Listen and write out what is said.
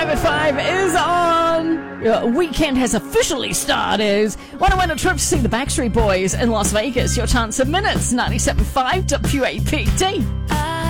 5 at 5 is on. Your weekend has officially started. Want to win a trip to see the Backstreet Boys in Las Vegas? Your chance in minutes. 97.5 WAPT.